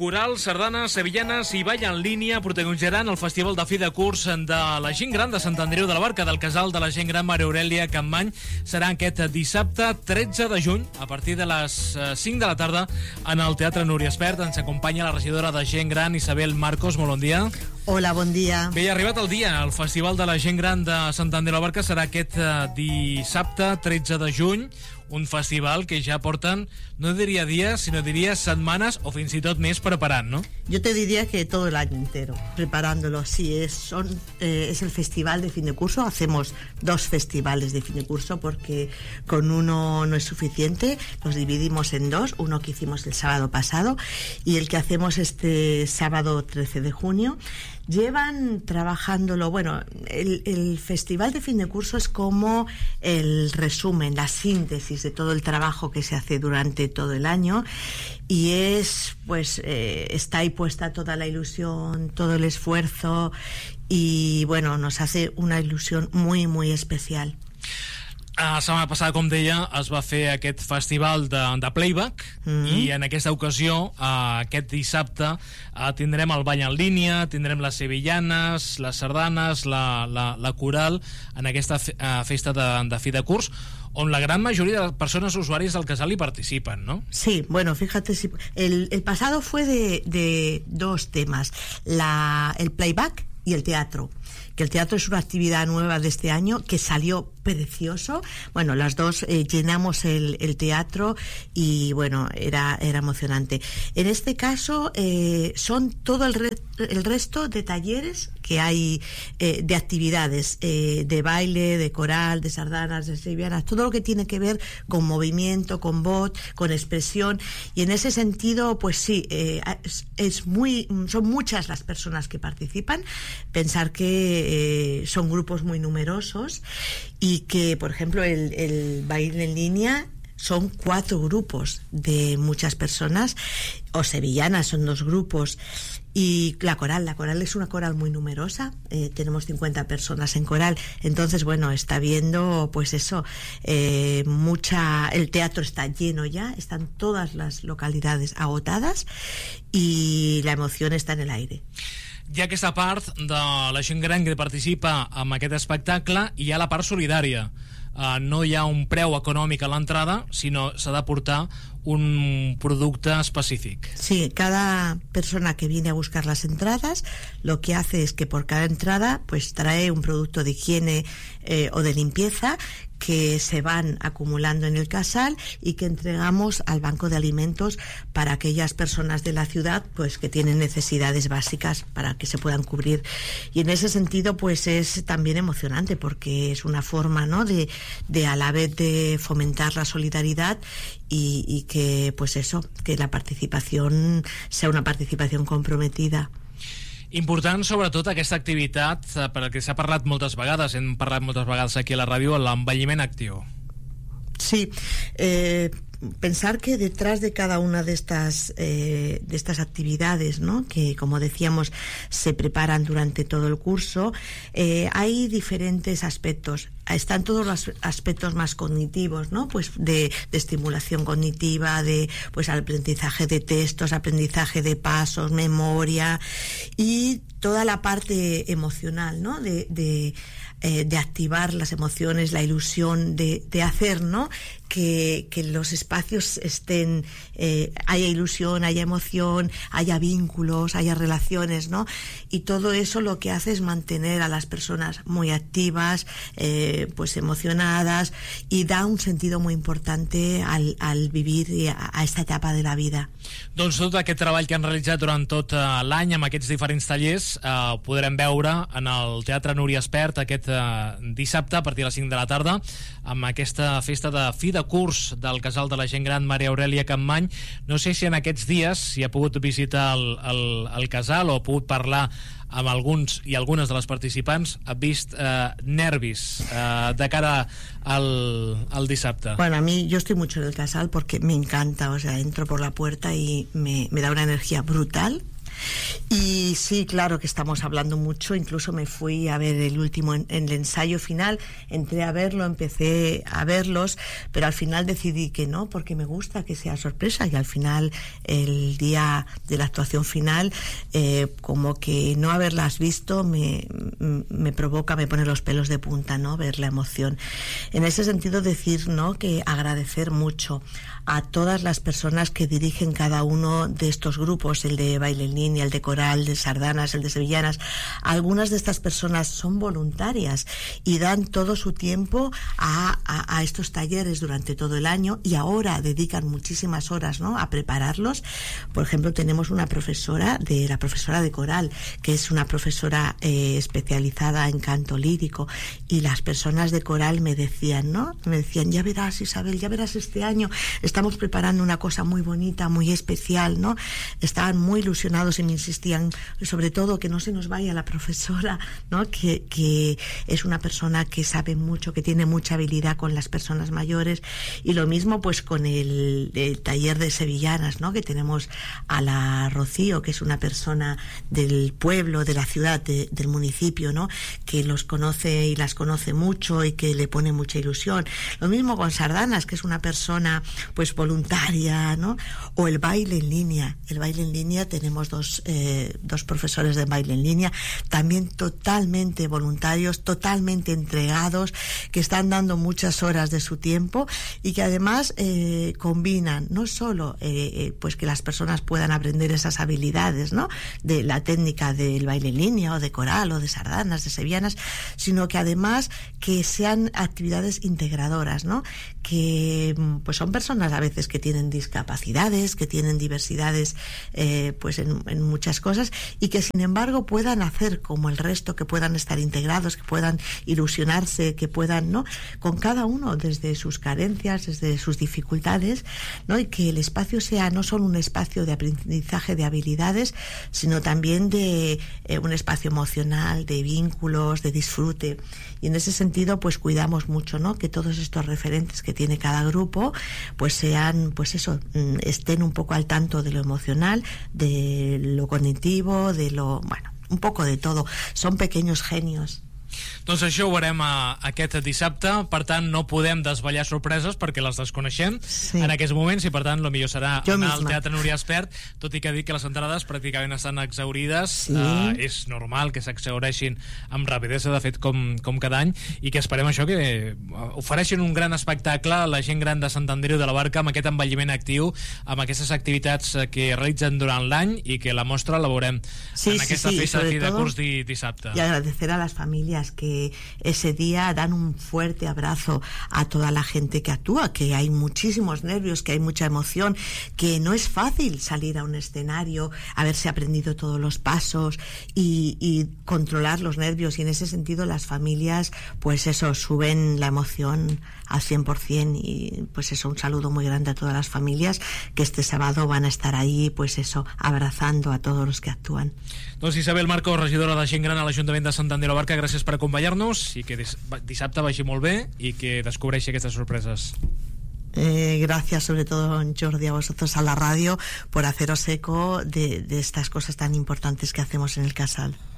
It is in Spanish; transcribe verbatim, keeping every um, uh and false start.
corals, sardanes, sevillanes i ball en línia protagonitzaran el Festival de Fi de Curs de la Gent Gran de Sant Andreu de la Barca, del Casal de la Gent Gran Maria Aurèlia Capmany. Serà aquest dissabte tretze de juny a partir de les cinc de la tarda en el Teatre Núria Espert. Ens acompanya la regidora de Gent Gran, Isabel Marcos. Molt bon dia. Hola, bon dia. Bé, ha arribat el dia. El Festival de la Gent Gran de Sant Andreu de la Barca serà aquest dissabte tretze de juny. Un festival que ja porten, no diría días, sino diría semanas o fins y tot més preparant, ¿no? Yo te diría que todo el año entero preparándolo. Sí, es, son, eh, es el festival de fin de curso. Hacemos dos festivales de fin de curso porque con uno no es suficiente. Los dividimos en dos. Uno que hicimos el sábado pasado y el que hacemos este sábado trece de junio. Llevan trabajándolo, bueno, el, el festival de fin de curso es como el resumen, la síntesis de todo el trabajo que se hace durante todo el año y es, pues, eh, está ahí puesta toda la ilusión, todo el esfuerzo y, bueno, nos hace una ilusión muy, muy especial. La setmana passada, com deia, es va fer aquest festival de, de playback mm-hmm. i en aquesta ocasió, uh, aquest dissabte, uh, tindrem el ball en línia, tindrem les sevillanes, les sardanes, la, la, la coral, en aquesta fe, uh, festa de, de fi de curs, on la gran mayoría de personas usuarias del casal y participan, ¿no? Sí, bueno, fíjate, si el, el pasado fue de, de dos temas, la, el playback y el teatro, que el teatro es una actividad nueva de este año que salió precioso. Bueno, las dos eh, llenamos el, el teatro y bueno, era, era emocionante. En este caso eh, son todo el, re, el resto de talleres que hay, eh, de actividades, eh, de baile, de coral, de sardanas, de sevillanas, todo lo que tiene que ver con movimiento, con voz, con expresión, y en ese sentido, pues sí, eh, es, es muy, son muchas las personas que participan. Pensar que eh, son grupos muy numerosos y que, por ejemplo, el, el baile en línea son cuatro grupos de muchas personas, o sevillanas son dos grupos, y la coral, la coral es una coral muy numerosa, eh, tenemos cincuenta personas en coral, entonces bueno, está viendo pues eso, eh, mucha, el teatro está lleno ya, están todas las localidades agotadas y la emoción está en el aire. Hi ha aquesta part de la gent gran que participa en aquest espectacle i hi ha la part solidària. Uh, no hi ha un preu econòmic a l'entrada, sinó s'ha de portar un producte específic. Sí, cada persona que viene a buscar las entradas lo que hace es que por cada entrada pues trae un producto de higiene eh, o de limpieza que se van acumulando en el casal y que entregamos al banco de alimentos para aquellas personas de la ciudad pues que tienen necesidades básicas para que se puedan cubrir. Y en ese sentido pues es también emocionante porque es una forma, ¿no?, de, de a la vez de fomentar la solidaridad y, y que pues eso, que la participación sea una participación comprometida. Important, sobretot, aquesta activitat eh, per la que s'ha parlat moltes vegades, hem parlat moltes vegades aquí a la ràdio, l'envelliment actiu. Sí, eh, pensar que detrás de cada una de estas eh, de estas actividades, ¿no?, que como decíamos se preparan durante todo el curso, eh, hay diferentes aspectos. Están todos los aspectos más cognitivos, ¿no?, pues de, de estimulación cognitiva, de pues aprendizaje de textos, aprendizaje de pasos, memoria y toda la parte emocional, ¿no?, de, de, eh, de activar las emociones, la ilusión de, de hacer, ¿no?, que, que los espacios estén, eh, haya ilusión, haya emoción, haya vínculos, haya relaciones, ¿no? Y todo eso lo que hace es mantener a las personas muy activas, eh, pues emocionadas, y da un sentido muy importante al, al vivir a, a esta etapa de la vida. Doncs tot aquest treball que han realitzat durant tot uh, l'any amb aquests diferents tallers uh, ho podrem veure en el Teatre Núria Espert aquest uh, dissabte a partir de les cinc de la tarda amb aquesta festa de fi de curs del Casal de la Gent Gran Maria Aurèlia Capmany. No sé si en aquests dies si ha pogut visitar el, el, el casal o ha pogut parlar amb alguns i algunes de les participants, ha vist eh, nervis eh, de cara al, al dissabte. Bueno, a mí yo estoy mucho en el casal porque me encanta, o sea, entro por la puerta y me, me da una energía brutal. Y sí, claro que estamos hablando mucho, incluso me fui a ver el último, en, en el ensayo final, entré a verlo, empecé a verlos, pero al final decidí que no, porque me gusta que sea sorpresa, y al final, el día de la actuación final, eh, como que no haberlas visto me, me provoca, me pone los pelos de punta, ¿no? Ver la emoción. En ese sentido, decir, ¿no?, que agradecer mucho a todas las personas que dirigen cada uno de estos grupos, el de baile en línea, el de coral, el de sardanas, el de sevillanas. Algunas de estas personas son voluntarias y dan todo su tiempo a, a, a estos talleres durante todo el año, y ahora dedican muchísimas horas, ¿no?, a prepararlos. Por ejemplo, tenemos una profesora, de la profesora de coral, que es una profesora eh, especializada en canto lírico, y las personas de coral me decían, ¿no? Me decían, ya verás, Isabel, ya verás, este año estamos preparando una cosa muy bonita, muy especial, ¿no? Estaban muy ilusionados y me insistían, sobre todo, que no se nos vaya la profesora, ¿no? Que, que es una persona que sabe mucho, que tiene mucha habilidad con las personas mayores. Y lo mismo pues con el, el taller de sevillanas, ¿no? Que tenemos a la Rocío, que es una persona del pueblo, de la ciudad, de, del municipio, ¿no? Que los conoce y las conoce mucho y que le pone mucha ilusión. Lo mismo con sardanas, que es una persona pues voluntaria, ¿no? O el baile en línea. El baile en línea, tenemos dos, eh, dos profesores de baile en línea, también totalmente voluntarios, totalmente entregados, que están dando muchas horas de su tiempo, y que además eh, combinan no solo eh, eh, pues que las personas puedan aprender esas habilidades, ¿no?, de la técnica del baile en línea, o de coral, o de sardanas, de sevillanas, sino que además que sean actividades integradoras, ¿no?, que pues son personas a veces que tienen discapacidades, que tienen diversidades eh, pues en, en muchas cosas, y que sin embargo puedan hacer como el resto, que puedan estar integrados, que puedan ilusionarse, que puedan, ¿no?, con cada uno desde sus carencias, desde sus dificultades, ¿no?, y que el espacio sea no solo un espacio de aprendizaje de habilidades, sino también de eh, un espacio emocional, de vínculos, de disfrute. Y en ese sentido pues cuidamos mucho, ¿no?, que todos estos referentes que tiene cada grupo pues sean, pues eso, estén un poco al tanto de lo emocional, de lo cognitivo, de lo, bueno, un poco de todo. Son pequeños genios. Doncs això ho veurem a, aquest dissabte, per tant no podem desvetllar sorpreses perquè les desconeixem sí. en aquests moments, i per tant el millor serà jo anar misma. al Teatre Núria Espert, tot i que dic que les entrades pràcticament estan exaurides, sí. uh, és normal que s'exaureixin amb rapidesa, de fet com, com cada any, i que esperem això, que ofereixin un gran espectacle a la gent gran de Sant Andreu de la Barca, amb aquest envelliment actiu, amb aquestes activitats que realitzen durant l'any, i que la mostra la veurem sí, en aquesta sí, sí. festa de fi de curs di, dissabte. Y agradecer a las familias que ese día dan un fuerte abrazo a toda la gente que actúa, que hay muchísimos nervios, que hay mucha emoción, que no es fácil salir a un escenario, haberse aprendido todos los pasos y, y controlar los nervios, y en ese sentido las familias pues eso, suben la emoción al cien por ciento, y pues eso, un saludo muy grande a todas las familias que este sábado van a estar ahí, pues eso, abrazando a todos los que actúan. Doncs Isabel Marcos, regidora de gent gran a l'Ajuntament de Sant Andreu de la Barca, gràcies per acompanyar-nos, i que dissabte vagi molt bé i que descobreixi aquestes sorpreses. Eh, gracias sobre todo, Jordi, a vosotros, a la radio, por haceros eco de, de estas cosas tan importantes que hacemos en el Casal.